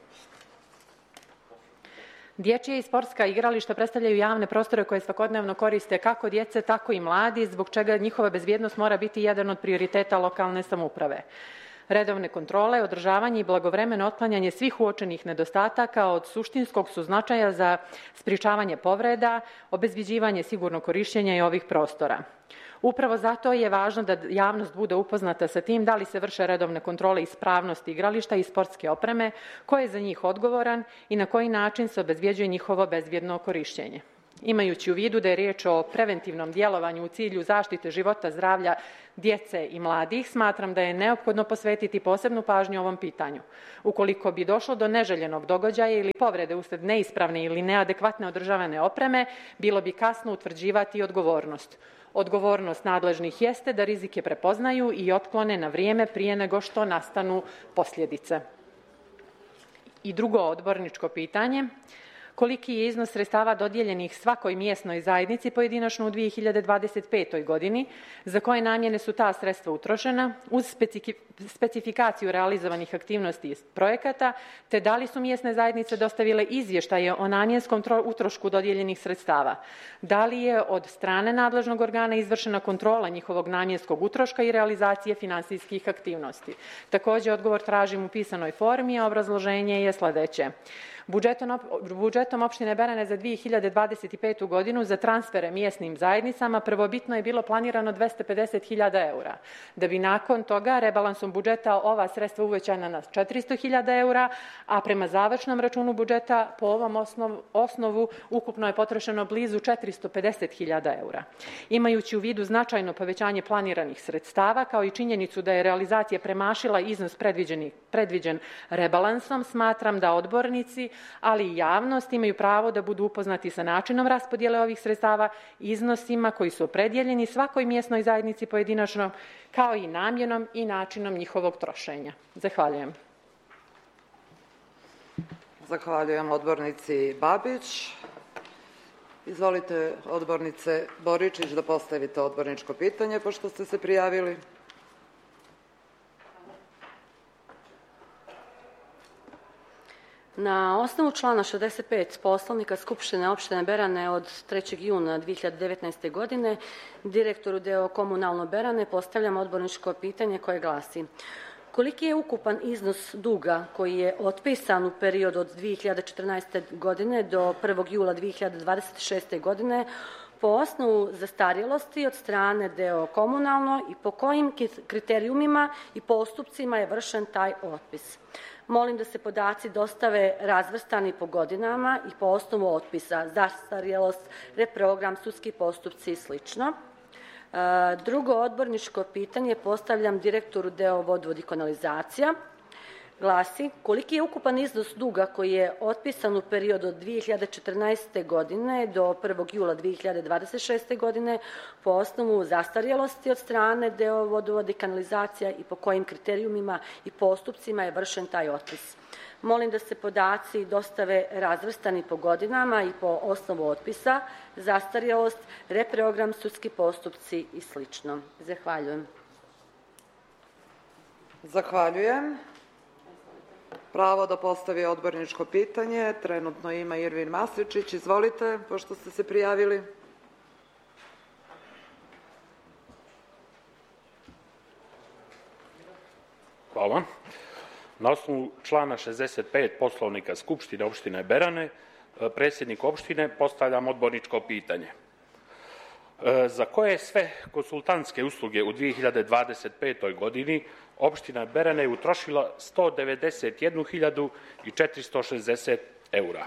Dječje i sportska igrališta predstavljaju javne prostore koje svakodnevno koriste kako djece, tako i mladi, zbog čega njihova bezbjednost mora biti jedan od prioriteta lokalne samouprave. Redovne kontrole, održavanje i blagovremeno otklanjanje svih uočenih nedostataka od suštinskog su značaja za sprječavanje povreda, obezbeđivanje sigurnog korištenja i ovih prostora. Upravo zato je važno da javnost bude upoznata sa tim da li se vrše redovne kontrole ispravnosti igrališta i sportske opreme, ko je za njih odgovoran i na koji način se obezbeđuje njihovo bezbjedno korištenje. Imajući u vidu da je riječ o preventivnom djelovanju u cilju zaštite života, zdravlja djece i mladih, smatram da je neophodno posvetiti posebnu pažnju ovom pitanju. Ukoliko bi došlo do neželjenog događaja ili povrede uslijed neispravne ili neadekvatne održavane opreme, bilo bi kasno utvrđivati odgovornost. Odgovornost nadležnih jeste da rizike prepoznaju i otklone na vrijeme prije nego što nastanu posljedice. I drugo odborničko pitanje. Koliki je iznos sredstava dodijeljenih svakoj mjesnoj zajednici pojedinačno u 2025. godini, za koje namjene su ta sredstva utrošena, uz specifikaciju realizovanih aktivnosti iz projekata, te da li su mjesne zajednice dostavile izvještaje o namjenskom utrošku dodijeljenih sredstava, da li je od strane nadležnog organa izvršena kontrola njihovog namjenskog utroška i realizacije finansijskih aktivnosti. Također odgovor tražim u pisanoj formi, a obrazloženje je sljedeće. Budžetom opštine Berane za 2025. godinu za transfere mjesnim zajednicama prvobitno je bilo planirano 250.000 eura, da bi nakon toga rebalansom budžeta ova sredstva uvećana na 400.000 eura, a prema završnom računu budžeta po ovom osnovu ukupno je potrošeno blizu 450.000 eura. Imajući u vidu značajno povećanje planiranih sredstava, kao i činjenicu da je realizacija premašila iznos predviđen rebalansom, smatram da odbornici, ali i javnost imaju pravo da budu upoznati sa načinom raspodjele ovih sredstava, iznosima koji su opredjeljeni svakoj mjesnoj zajednici pojedinačno, kao i namjenom i načinom njihovog trošenja. Zahvaljujem. Zahvaljujem odbornici Babić. Izvolite, odbornice Boričić, da postavite odborničko pitanje, pošto ste se prijavili. Na osnovu člana 65 Poslovnika Skupštine opštine Berane od 3. juna 2019. godine direktoru DO Komunalno Berane postavljam odborničko pitanje koje glasi: koliki je ukupan iznos duga koji je otpisan u periodu od 2014. godine do 1. jula 2026. godine po osnovu zastarjelosti od strane DO Komunalno i po kojim kriterijumima i postupcima je vršen taj otpis? Molim da se podaci dostave razvrstani po godinama i po osnovu otpisa, zastarjelost, reprogram, sudski postupci i sl. Drugo odborničko pitanje postavljam direktoru DO Vodovod i kanalizacija. Glasi: koliki je ukupan iznos duga koji je otpisan u periodu od 2014. godine do 1. jula 2026. godine po osnovu zastarjelosti od strane DO Vodovod i kanalizacija i po kojim kriterijumima i postupcima je vršen taj otpis? Molim da se podaci dostave razvrstani po godinama i po osnovu otpisa, zastarjelost, reprogram, sudski postupci i sl. Zahvaljujem. Zahvaljujem. Pravo da postavi odborničko pitanje trenutno ima Irvin Masličić. Izvolite, pošto ste se prijavili. Hvala. Na osnovu člana 65 Poslovnika Skupštine opštine Berane, predsjednik opštine, postavljam odborničko pitanje. Za koje sve konsultantske usluge u 2025. godini opština Berane je utrošila 191.460 eura.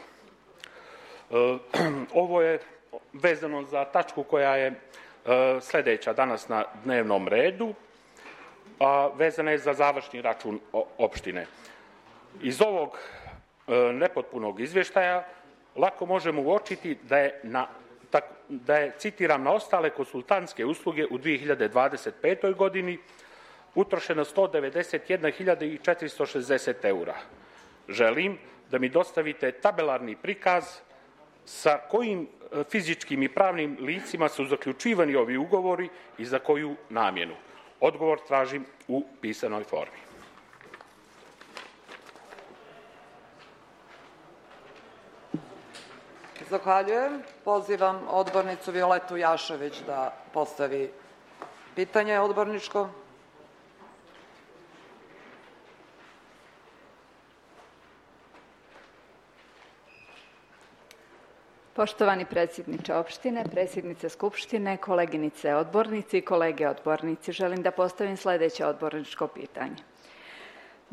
Ovo je vezano za tačku koja je sljedeća danas na dnevnom redu, a vezana je za završni račun opštine. Iz ovog nepotpunog izvještaja lako možemo uočiti da je, citiram, na ostale konsultantske usluge u 2025. godini utrošeno 191.460 eura. Želim da mi dostavite tabelarni prikaz sa kojim fizičkim i pravnim licima su zaključivani ovi ugovori i za koju namjenu. Odgovor tražim u pisanoj formi. Zahvaljujem. Pozivam odbornicu Violetu Jašović da postavi pitanje odborničko. Poštovani predsjedniče opštine, predsjednice Skupštine, koleginice odbornici i kolege odbornici, želim da postavim sljedeće odborničko pitanje.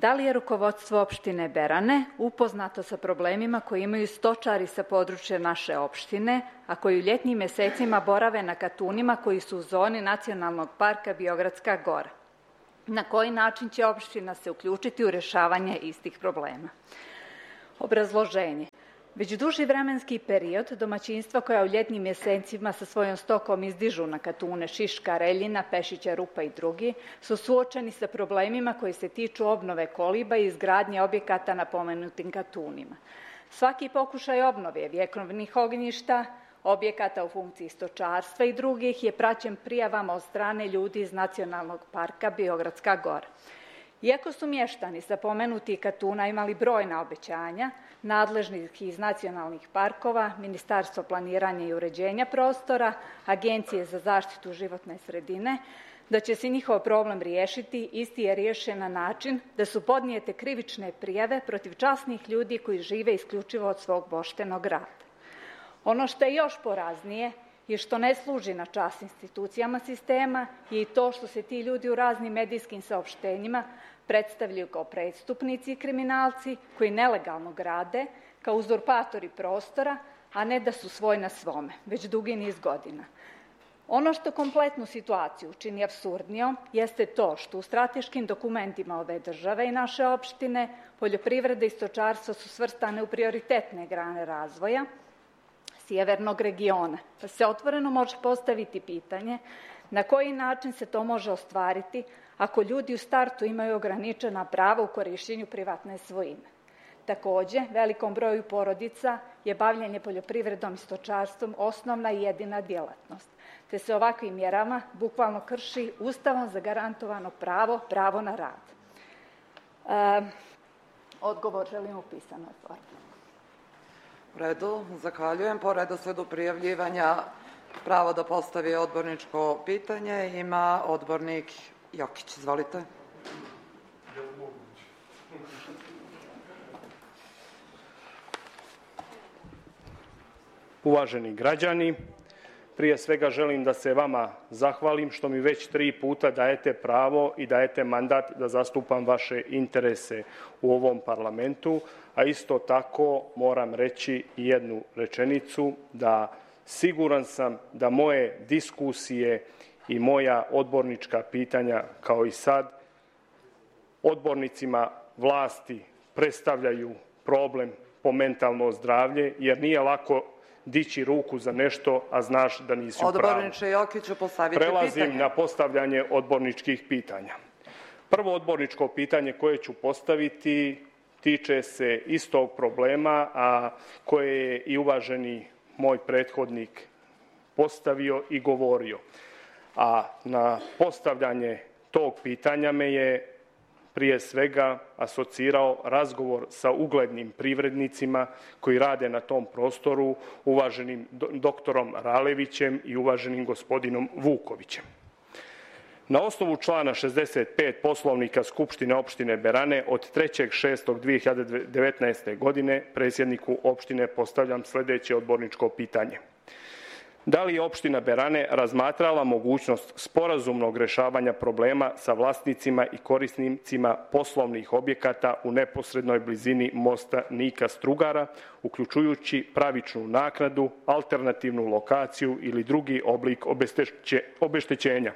Da li je rukovodstvo opštine Berane upoznato sa problemima koji imaju stočari sa područja naše opštine, a koji u ljetnim mesecima borave na katunima koji su u zoni Nacionalnog parka Biogradska gora? Na koji način će opština se uključiti u rešavanje istih problema? Obrazloženje. Već duži vremenski period domaćinstva koja u ljetnim mjesecima sa svojom stokom izdižu na katune Šiška, Reljina, Pešića, Rupa i drugi su suočeni sa problemima koji se tiču obnove koliba i izgradnje objekata na pomenutim katunima. Svaki pokušaj obnove vjekovnih ognjišta, objekata u funkciji stočarstva i drugih je praćen prijavama od strane ljudi iz Nacionalnog parka Biogradska gora. Iako su mještani sa pomenutih katuna imali brojna obećanja, nadležnih iz nacionalnih parkova, Ministarstvo planiranja i uređenja prostora, Agencije za zaštitu životne sredine, da će se njihov problem riješiti, isti je riješen na način da su podnijete krivične prijave protiv časnih ljudi koji žive isključivo od svog poštenog rada. Ono što je još poraznije je što ne služi na čast institucijama sistema je i to što se ti ljudi u raznim medijskim saopštenjima predstavljaju kao prestupnici i kriminalci koji nelegalno grade, kao uzurpatori prostora, a ne da su svoj na svome, već dugi niz godina. Ono što kompletnu situaciju čini apsurdnijom jeste to što u strateškim dokumentima ove države i naše opštine poljoprivreda i stočarstvo su svrstane u prioritetne grane razvoja sjevernog regiona, pa se otvoreno može postaviti pitanje na koji način se to može ostvariti ako ljudi u startu imaju ograničena prava u korišćenju privatne svojine. Takođe, velikom broju porodica je bavljenje poljoprivredom i stočarstvom osnovna i jedina djelatnost, te se ovakvim mjerama bukvalno krši Ustavom zagarantovano pravo na rad. Odgovor želim u pisanoj formi. U redu, zahvaljujem. Po redosledu prijavljivanja pravo da postavi odborničko pitanje ima odbornik Jokić. Izvolite. Uvaženi građani, prije svega želim da se vama zahvalim što mi već 3 puta dajete pravo i dajete mandat da zastupam vaše interese u ovom parlamentu, a isto tako moram reći jednu rečenicu da siguran sam da moje diskusije i moja odbornička pitanja kao i sad odbornicima vlasti predstavljaju problem po mentalno zdravlje, jer nije lako dići ruku za nešto, a znaš da nisi u pravu. Odborniče Jokiću, postavite pitanje. Prelazim na postavljanje odborničkih pitanja. Prvo odborničko pitanje koje ću postaviti tiče se istog problema, a koje je i uvaženi moj prethodnik postavio i govorio. A na postavljanje tog pitanja me je prije svega asocirao razgovor sa uglednim privrednicima koji rade na tom prostoru, uvaženim doktorom Ralevićem i uvaženim gospodinom Vukovićem. Na osnovu člana 65 Poslovnika Skupštine opštine Berane od 3.6.2019. godine predsjedniku opštine postavljam sljedeće odborničko pitanje. Da li je opština Berane razmatrala mogućnost sporazumnog rješavanja problema sa vlasnicima i korisnicima poslovnih objekata u neposrednoj blizini mosta Nika Strugara, uključujući pravičnu naknadu, alternativnu lokaciju ili drugi oblik obeštećenja,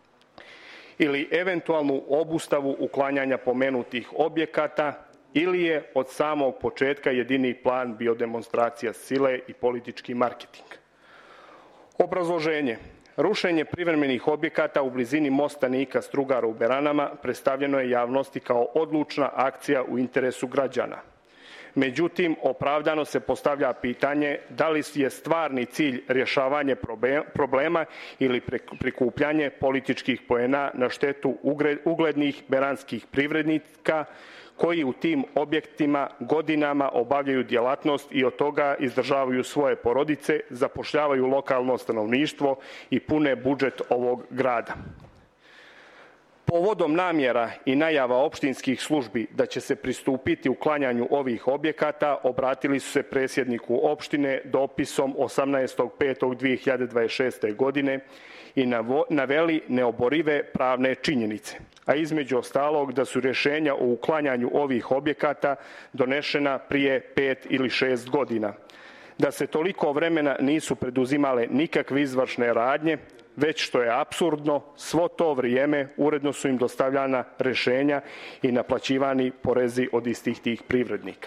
ili eventualnu obustavu uklanjanja pomenutih objekata, ili je od samog početka jedini plan bio demonstracija sile i politički marketing? Obrazloženje. Rušenje privremenih objekata u blizini mosta Nika Strugara u Beranama predstavljeno je javnosti kao odlučna akcija u interesu građana. Međutim, opravdano se postavlja pitanje da li je stvarni cilj rješavanje problema ili prikupljanje političkih poena na štetu uglednih beranskih privrednika koji u tim objektima godinama obavljaju djelatnost i od toga izdržavaju svoje porodice, zapošljavaju lokalno stanovništvo i pune budžet ovog grada. Povodom namjera i najava opštinskih službi da će se pristupiti uklanjanju ovih objekata, obratili su se predsjedniku opštine dopisom 18.5.2026. godine i naveli neoborive pravne činjenice, a između ostalog da su rješenja o uklanjanju ovih objekata donešena prije 5 ili 6 godina, da se toliko vremena nisu preduzimale nikakve izvršne radnje, već što je apsurdno, svo to vrijeme uredno su im dostavljana rješenja i naplaćivani porezi od istih tih privrednika.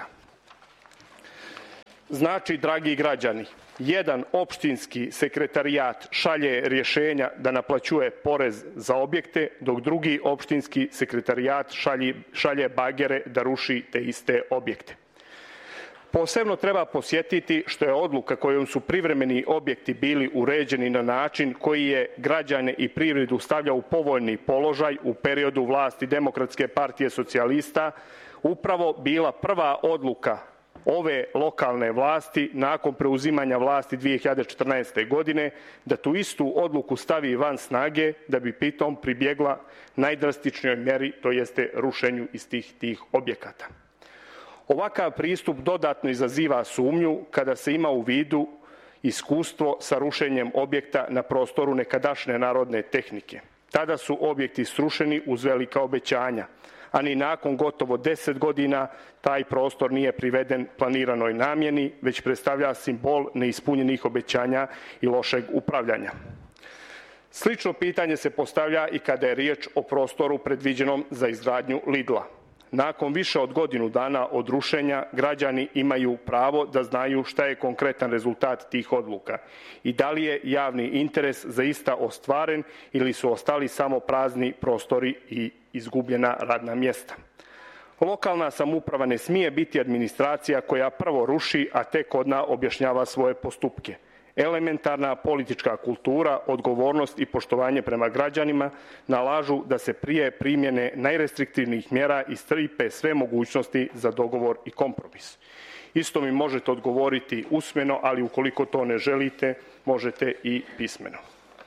Znači, dragi građani, jedan opštinski sekretarijat šalje rješenja da naplaćuje porez za objekte, dok drugi opštinski sekretarijat šalje bagere da ruši te iste objekte. Posebno treba posjetiti što je odluka kojom su privremeni objekti bili uređeni na način koji je građane i privredu stavljao u povoljni položaj u periodu vlasti Demokratske partije socijalista upravo bila prva odluka ove lokalne vlasti nakon preuzimanja vlasti 2014. godine da tu istu odluku stavi van snage da bi pritom pribjegla najdrastičnijoj mjeri, to jeste rušenju istih tih objekata. Ovakav pristup dodatno izaziva sumnju kada se ima u vidu iskustvo sa rušenjem objekta na prostoru nekadašnje narodne tehnike. Tada su objekti srušeni uz velika obećanja, a ni nakon gotovo 10 godina taj prostor nije priveden planiranoj namjeni, već predstavlja simbol neispunjenih obećanja i lošeg upravljanja. Slično pitanje se postavlja i kada je riječ o prostoru predviđenom za izgradnju Lidla. Nakon više od godinu dana od rušenja, građani imaju pravo da znaju šta je konkretan rezultat tih odluka i da li je javni interes zaista ostvaren ili su ostali samo prazni prostori i izgubljena radna mjesta. Lokalna samouprava ne smije biti administracija koja prvo ruši, a tek onda objašnjava svoje postupke. Elementarna politička kultura, odgovornost i poštovanje prema građanima nalažu da se prije primjene najrestriktivnijih mjera istrpe sve mogućnosti za dogovor i kompromis. Isto mi možete odgovoriti usmeno, ali ukoliko to ne želite, možete i pismeno.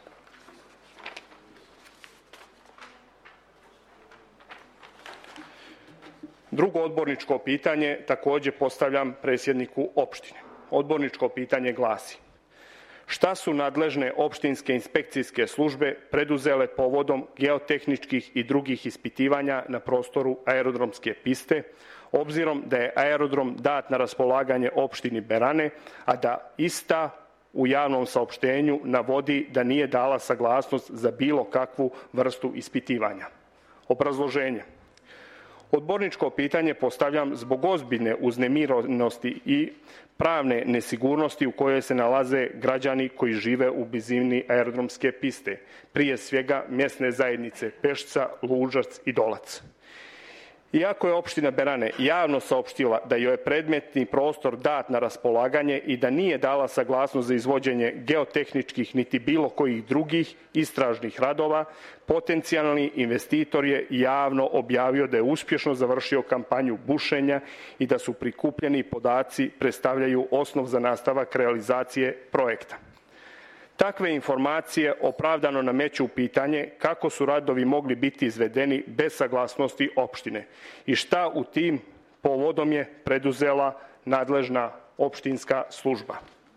Drugo odborničko pitanje također postavljam predsjedniku opštine. Odborničko pitanje glasi: šta su nadležne opštinske inspekcijske službe preduzele povodom geotehničkih i drugih ispitivanja na prostoru aerodromske piste, obzirom da je aerodrom dat na raspolaganje opštini Berane, a da ista u javnom saopštenju navodi da nije dala saglasnost za bilo kakvu vrstu ispitivanja? Obrazloženje: odborničko pitanje postavljam zbog ozbiljne uznemirenosti i pravne nesigurnosti u kojoj se nalaze građani koji žive u blizini aerodromske piste, prije svega mjesne zajednice Pešca, Lužac i Dolac. Iako je opština Berane javno saopštila da joj je predmetni prostor dat na raspolaganje i da nije dala saglasnost za izvođenje geotehničkih niti bilo kojih drugih istražnih radova, potencijalni investitor je javno objavio da je uspješno završio kampanju bušenja i da su prikupljeni podaci predstavljaju osnov za nastavak realizacije projekta. Takve informacije opravdano nameću pitanje kako su radovi mogli biti izvedeni bez saglasnosti opštine i šta u tim povodom je preduzela nadležna opštinska služba.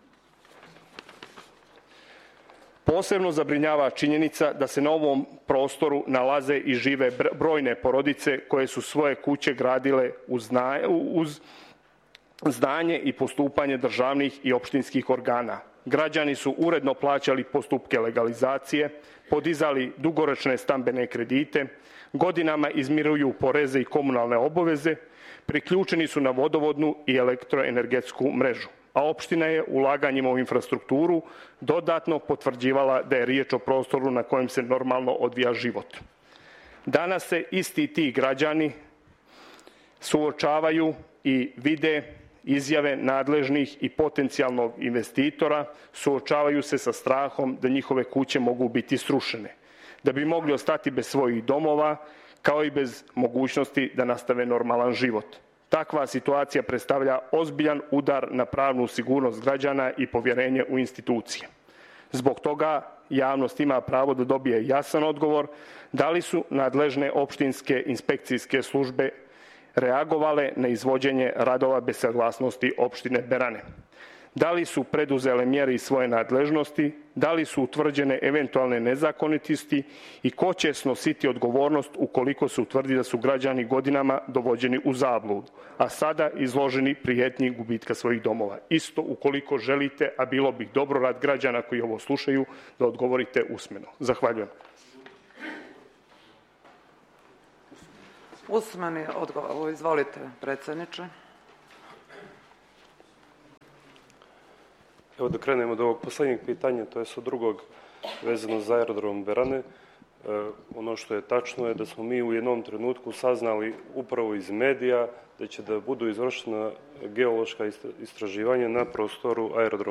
Posebno zabrinjava činjenica da se na ovom prostoru nalaze i žive brojne porodice koje su svoje kuće gradile uz znanje i postupanje državnih i opštinskih organa. Građani su uredno plaćali postupke legalizacije, podizali dugoročne stambene kredite, godinama izmiruju poreze i komunalne obaveze, priključeni su na vodovodnu i elektroenergetsku mrežu, a opština je ulaganjima u infrastrukturu dodatno potvrđivala da je riječ o prostoru na kojem se normalno odvija život. Danas se isti ti građani suočavaju i vide izjave nadležnih i potencijalnog investitora, suočavaju se sa strahom da njihove kuće mogu biti srušene, da bi mogli ostati bez svojih domova, kao i bez mogućnosti da nastave normalan život. Takva situacija predstavlja ozbiljan udar na pravnu sigurnost građana i povjerenje u institucije. Zbog toga javnost ima pravo da dobije jasan odgovor da li su nadležne opštinske inspekcijske službe reagovale na izvođenje radova bez saglasnosti opštine Berane. Da li su preduzele mjere iz svoje nadležnosti, da li su utvrđene eventualne nezakonitosti i ko će snositi odgovornost ukoliko se utvrdi da su građani godinama dovođeni u zabludu, a sada izloženi prijetnji gubitka svojih domova. Isto ukoliko želite, a bilo bi dobro rad građana koji ovo slušaju, da odgovorite usmeno. Zahvaljujem. Usmeni odgovor. Izvolite, predsjedniče. Evo da krenemo od ovog posljednjeg pitanja, to je od drugog vezano za aerodrom Berane. Ono što je tačno je da smo mi u jednom trenutku saznali upravo iz medija da će da budu izvršena geološka istraživanja na prostoru aerodroma